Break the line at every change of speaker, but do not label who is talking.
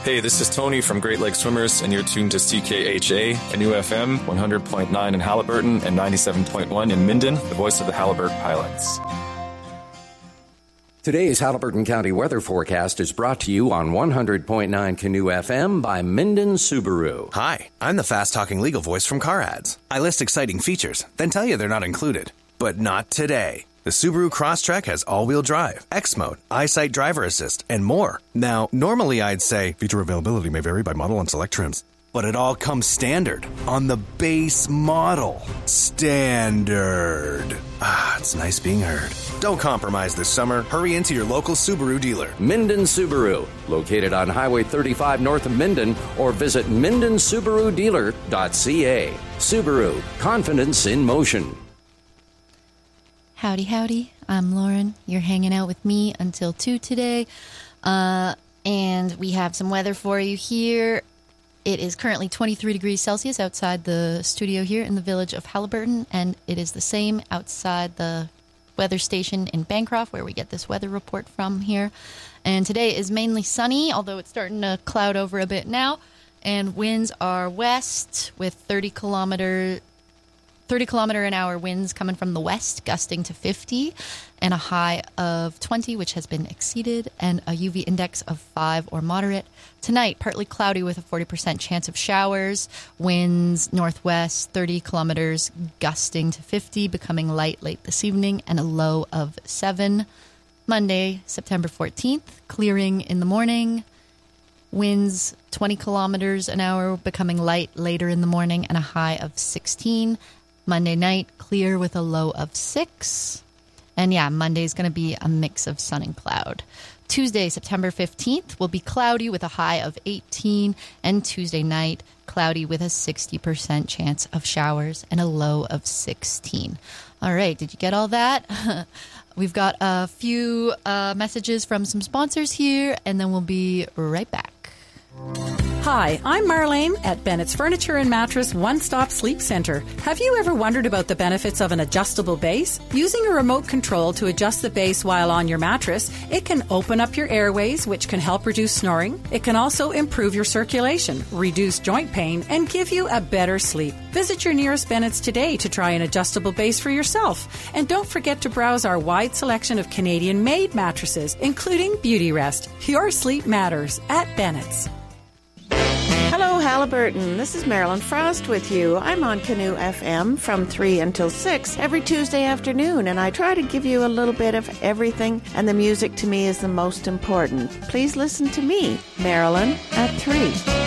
Hey, this is Tony from Great Lakes Swimmers, and you're tuned to CKHA, Canoe FM, 100.9 in Halliburton and 97.1 in Minden, the voice of the Halliburton Pilots.
Today's Halliburton County weather forecast is brought to you on 100.9 Canoe FM by Minden Subaru.
Hi, I'm the fast-talking legal voice from Car Ads. I list exciting features, then tell you they're not included. But not today. The Subaru Crosstrek has all-wheel drive, X-Mode, EyeSight driver assist, and more. Now, normally I'd say feature availability may vary by model and select trims, but it all comes standard on the base model. Standard. Ah, it's nice being heard. Don't compromise this summer. Hurry into your local Subaru dealer.
Minden Subaru, located on Highway 35 north of Minden, or visit MindenSubaruDealer.ca. Subaru, confidence in motion.
Howdy, howdy. I'm Lauren. You're hanging out with me until 2 today. And we have some weather for you here. It is currently 23 degrees Celsius outside the studio here in the village of Halliburton, and it is the same outside the weather station in Bancroft, where we get this weather report from here. And today is mainly sunny, although it's starting to cloud over a bit now. And winds are west with 30 kilometer an hour winds coming from the west, gusting to 50, and a high of 20, which has been exceeded, and a UV index of 5 or moderate. Tonight, partly cloudy with a 40% chance of showers. Winds northwest, 30 kilometers, gusting to 50, becoming light late this evening, and a low of 7. Monday, September 14th, clearing in the morning. Winds 20 kilometers an hour, becoming light later in the morning, and a high of 16. Monday night, clear with a low of 6. And yeah, Monday's going to be a mix of sun and cloud. Tuesday, September 15th, will be cloudy with a high of 18. And Tuesday night, cloudy with a 60% chance of showers and a low of 16. All right, did you get all that? We've got a few messages from some sponsors here, and then we'll be right back.
Hi, I'm Marlene at Bennett's Furniture and Mattress One-Stop Sleep Center. Have you ever wondered about the benefits of an adjustable base? Using a remote control to adjust the base while on your mattress, it can open up your airways, which can help reduce snoring. It can also improve your circulation, reduce joint pain, and give you a better sleep. Visit your nearest Bennett's today to try an adjustable base for yourself. And don't forget to browse our wide selection of Canadian-made mattresses, including Beauty Rest. Your sleep matters at Bennett's.
Hello, Halliburton. This is Marilyn Frost with you. I'm on Canoe FM from 3 until 6 every Tuesday afternoon, and I try to give you a little bit of everything, and the music to me is the most important. Please listen to me, Marilyn, at 3.